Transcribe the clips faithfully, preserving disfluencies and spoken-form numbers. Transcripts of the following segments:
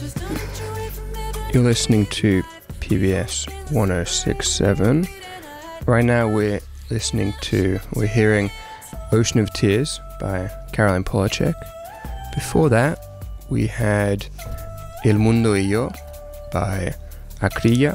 You're listening to P B S one oh six point seven. Right now we're listening to, we're hearing Ocean of Tears by Caroline Polachek. Before that, we had El Mundo y Yo by Acrilla,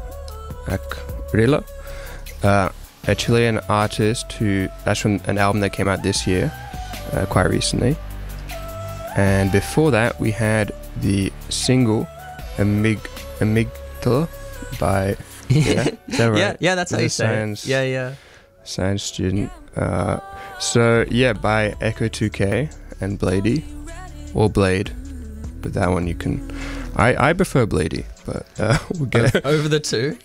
Acrilla, uh, a Chilean artist who, that's from an album that came out this year, uh, quite recently. And before that, we had the single Amig Amygdala by, yeah, is that right? yeah, yeah, that's how you say science, it. Yeah, yeah. Science student. Uh, so, yeah, by Echo two K and Bladey, or Blade, but that one you can, I, I prefer Bladey, but uh, we'll get it. Over the two?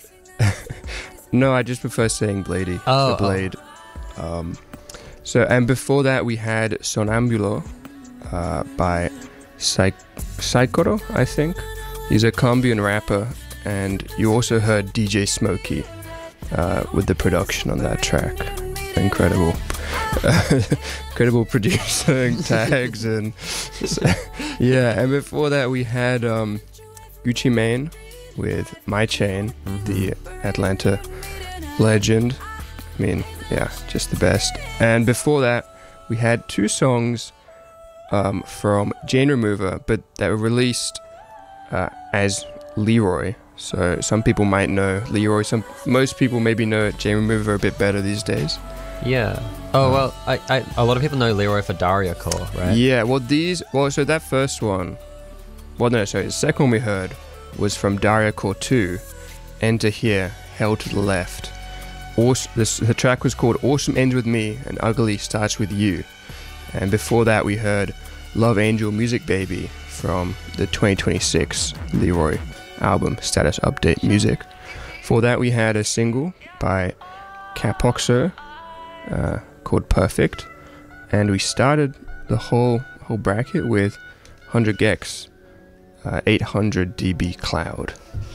No, I just prefer saying Bladey, oh, the Blade. Oh. Um, so, and before that we had Sonambulo uh, by Psy- Psychoro, I think. He's a Colombian rapper, and you also heard D J Smokey uh, with the production on that track. Incredible. Incredible producing tags and so, yeah, and before that we had um, Gucci Mane with My Chain, mm-hmm. the Atlanta legend. I mean, yeah, just the best. And before that we had two songs um, from Jane Remover, but that were released uh, as Leroy. So some people might know Leroy, some most people maybe know Jane Remover a bit better these days. Yeah. Oh, well, I, I, a lot of people know Leroy for Daria Core, right? Yeah, well, these... Well, so that first one... Well, no, sorry. The second one we heard was from Daria Core two, Enter Here, Hell to the Left. Awesome, this, the track was called Awesome Ends With Me and Ugly Starts With You. And before that, we heard Love Angel Music Baby from the twenty twenty-six Leroy album, Status Update Music. For that, we had a single by Capoxo, Uh, called Perfect, and we started the whole whole bracket with one hundred gecs, uh, eight hundred dB Cloud.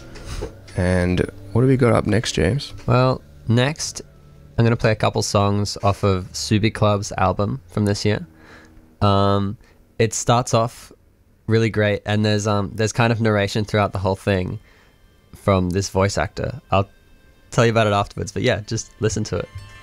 And what do we got up next, James? Well, next I'm going to play a couple songs off of Subi Club's album from this year. Um, it starts off really great, and there's um there's kind of narration throughout the whole thing from this voice actor. I'll tell you about it afterwards, but yeah, just listen to it.